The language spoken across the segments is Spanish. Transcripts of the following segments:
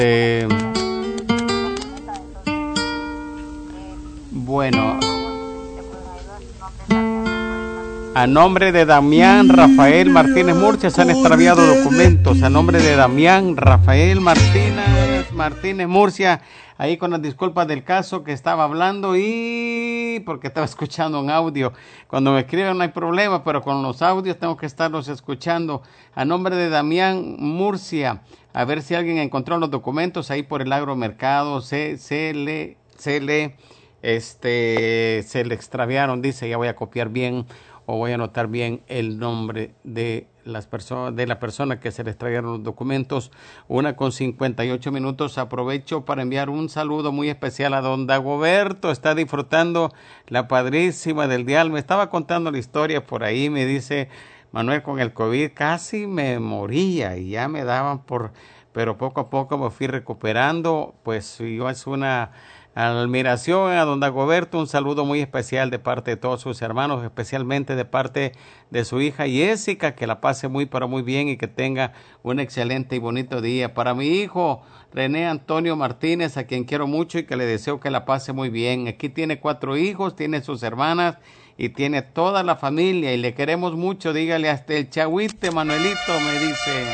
Bueno, a nombre de Damián Rafael Martínez Murcia se han extraviado documentos. A nombre de Damián Rafael Martínez Murcia, ahí con las disculpas del caso que estaba hablando y porque estaba escuchando un audio. Cuando me escriben no hay problema, pero con los audios tengo que estarlos escuchando. A nombre de Damián Murcia, a ver si alguien encontró los documentos ahí por el agromercado. Se le extraviaron, dice. Ya voy a copiar bien o voy a anotar bien el nombre de la persona que se le extraviaron los documentos. 1:58. Aprovecho para enviar un saludo muy especial a don Dagoberto. Está disfrutando la padrísima del dial. Me estaba contando la historia por ahí. Me dice: Manuel, con el COVID casi me moría y ya me daban pero poco a poco me fui recuperando. Pues yo es una admiración a don Dagoberto, un saludo muy especial de parte de todos sus hermanos, especialmente de parte de su hija Jessica, que la pase muy pero muy bien y que tenga un excelente y bonito día. Para mi hijo René Antonio Martínez, a quien quiero mucho y que le deseo que la pase muy bien. Aquí tiene 4 hijos, tiene sus hermanas y tiene toda la familia y le queremos mucho. Dígale hasta el Chahuite, Manuelito, me dice.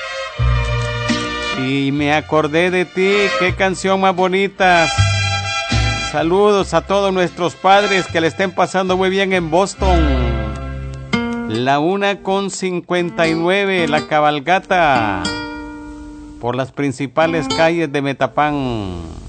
Y me acordé de ti, qué canción más bonita. Saludos a todos nuestros padres que le estén pasando muy bien en Boston. La 1:59, la cabalgata por las principales calles de Metapán.